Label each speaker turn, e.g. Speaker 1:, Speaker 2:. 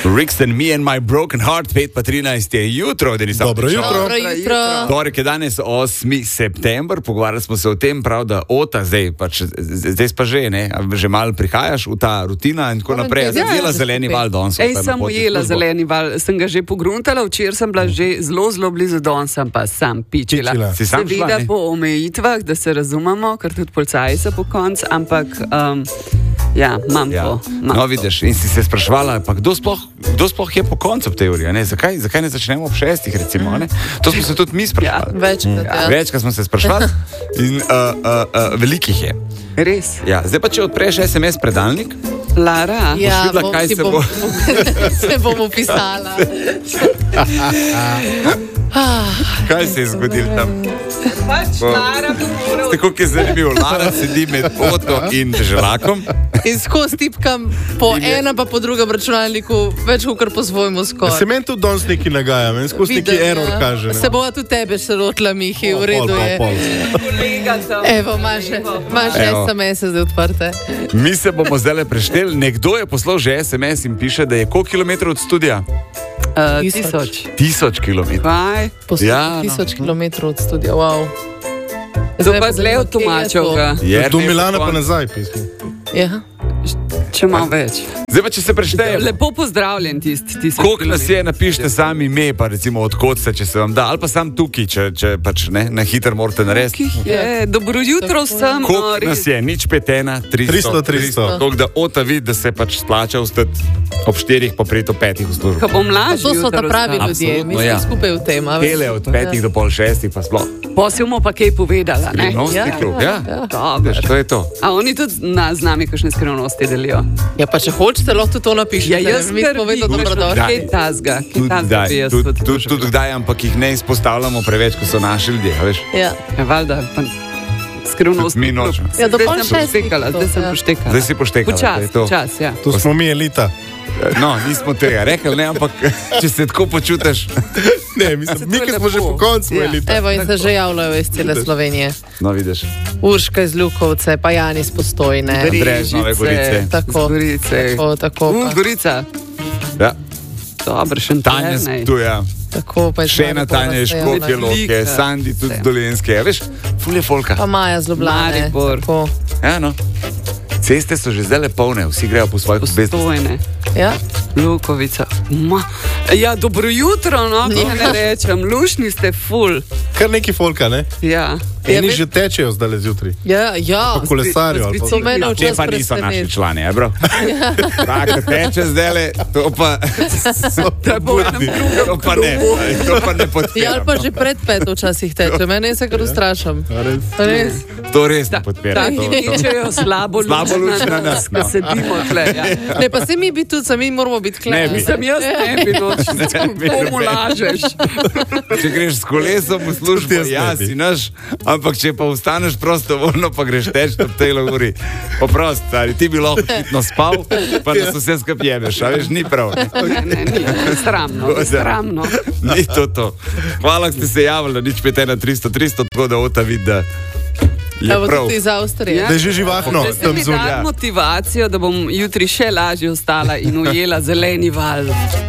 Speaker 1: Rix and Me and My Broken Heart, 5:13 je jutro, da nisem
Speaker 2: Dobro jutro.
Speaker 1: Torek je danes 8. september, pogovarjali smo se o tem, prav da Ota, zdaj pa že, ne, že malo prihajaš v ta rutina in tako naprej. Zdaj jela zeleni val danes.
Speaker 3: Sem ujela zeleni val, sem ga že pogruntala, včeraj sem bila že zelo blizu, danes sem pa sam pičila. Seveda po omejitvah, da se razumemo, ker tudi policaji so po koncu, ampak ja, imam to.
Speaker 1: No, vidiš, in si se spraševala, pa kdo sploh je po koncu teorije, ne? Zakaj ne začnemo ob 6, recimo, ne? To smo se tudi mi spraševali. Večkrat smo se spraševali in velikih je.
Speaker 3: Res.
Speaker 1: Ja, zdaj pa, če odpreš SMS predalnik,
Speaker 3: Lara,
Speaker 1: boš videla, kaj se bo...
Speaker 4: Se bom upisala.
Speaker 1: Kaj se je zgodilo tam?
Speaker 3: Lara,
Speaker 1: tako, ki je zanimivo. Lara sedi med Oto in Želakom.
Speaker 4: In skozi tipkam po enem pa po drugem računalniku, več kot po svojemu skoraj.
Speaker 2: Se meni tudi danes neki nagaja, meni skozi neki error kaže.
Speaker 4: Se bova tudi tebe še rotla, Mihi, v redu je. Evo, imaš SMS-e zdaj odprte.
Speaker 1: Mi se bomo zdaj prešteli. Nekdo je poslal že SMS in piše, da je koliko kilometrov od studija?
Speaker 3: 1000
Speaker 1: kilometrov.
Speaker 3: Kaj?
Speaker 4: 1000 kilometrov od studija, wow.
Speaker 3: To pa zle od Tomačevga.
Speaker 2: Do Milana pa nazaj, pismo.
Speaker 4: Ja.
Speaker 3: Če imam več.
Speaker 1: Zdaj pa, če se preštejemo.
Speaker 3: Lepo pozdravljen tisti.
Speaker 1: Koliko nas je, napišite sami ime, pa recimo odkot se, če se vam da, ali pa sam tukaj, če pač ne, na hiter morate narediti.
Speaker 3: Dobro jutro sem.
Speaker 1: Koliko nas je, nič 5, 300. Koliko da Ota vidi, da se pač splača vstati ob 4, pa priti ob 5 v službo.
Speaker 3: Ko bom lažji.
Speaker 4: To so ta pravi ljudje, mi smo skupaj v tem.
Speaker 1: Pele od 5 do pol 6 pa sploh.
Speaker 3: Posilmo pa kaj povedala, ne?
Speaker 1: Skrivnosti klub, ja. To je to.
Speaker 3: A oni tudi z nami kakšne skrivnosti delijo?
Speaker 4: Ja, pa če hočete, lahko to napišete.
Speaker 3: Ja, jaz kaj tazga.
Speaker 1: Tudi kdaj, ampak jih ne izpostavljamo preveč, ko so naši ljudje, veš?
Speaker 4: Ja.
Speaker 3: Valjda, skrivnost.
Speaker 1: Mi nočemo.
Speaker 4: Ja, do pol 6.
Speaker 3: Zdaj sem poštekala.
Speaker 1: Zdaj si poštekala.
Speaker 3: Počas, ja.
Speaker 2: To smo mi elita.
Speaker 1: No, nismo tega rekli, ne, ampak če se tako počutiš.
Speaker 2: Ne, mislim, mi, ki smo že po koncu elita.
Speaker 4: Evo, in se že javljajo iz cele Slovenije.
Speaker 1: No, vidiš.
Speaker 4: Urška iz Ljukovce, pa Jan iz Postojne.
Speaker 1: Drež, Nove Gorice.
Speaker 4: Tako. Tako.
Speaker 3: Gorica.
Speaker 1: Ja.
Speaker 3: Dobro, še
Speaker 1: Tanja tu, ja.
Speaker 4: Tako, pa
Speaker 1: še ena Tanja je Škofje Loke, Sandi tudi z Dolenjske. Veš, ful je folka.
Speaker 4: Pa Maja z Ljubljane. Tako.
Speaker 1: Ja, no. Ceste so že zdaj polne, vsi grejo po svojih obveznostih.
Speaker 4: Ja.
Speaker 3: Lukovica. Ja, dobro jutro, no, kaj ne rečem. Lušni ste ful.
Speaker 2: Kar neki folka, ne?
Speaker 3: Ja.
Speaker 2: Eni že tečejo zdaj zjutraj.
Speaker 4: Ja.
Speaker 2: Pa kolesarijo.
Speaker 4: To mene
Speaker 1: Te
Speaker 4: včas
Speaker 1: pa niso naši
Speaker 4: preseneti.
Speaker 1: člani, bro? Tako teče zdaj, to pa ne podpiram.
Speaker 4: Ja, ali pa že pred 5 včasih teče. Mene se kar ustrašam. Res.
Speaker 1: To res ne podpiram.
Speaker 3: Tako tečejo slabo luč na nas, da sedimo tle.
Speaker 4: Ne, pa se mi bi tudi, mi moramo biti tle.
Speaker 1: Ne bi.
Speaker 3: Sem jaz ne bi noč, komu lažeš.
Speaker 1: Če greš s kolesom v službo, ja, si naš, ampak če pa vstaneš prostovoljno, pa greš teč ob tej uri. Poprost, stari, ti bi lahko hitno spal, pa nas vse skupaj jebeš, a veš, ni prav.
Speaker 3: Ne, sramno.
Speaker 1: Ni to. Hvala, da ste se javili, nič 5 300, tako da Ota vidi, da je
Speaker 4: Evo,
Speaker 1: prav.
Speaker 4: tudi iz Avstrije.
Speaker 2: Da je že živahno.
Speaker 3: Da se mi da motivacijo, da bom jutri še lažje ostala in ujela zeleni val.